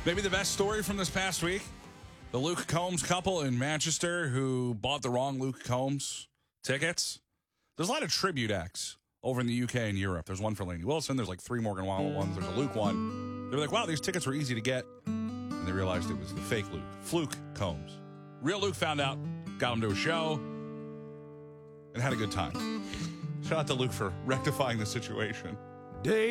Maybe the best story from this past week, the Luke Combs couple in Manchester who bought the wrong Luke Combs tickets. There's a lot of tribute acts over in the UK and Europe. There's one for Lainey Wilson. There's like 3 Morgan Wallen ones. There's a Luke one. They're like, wow, these tickets were easy to get. And they realized it was the fake Luke, Fluke Combs. Real Luke found out, got him to a show, and had a good time. Shout out to Luke for rectifying the situation.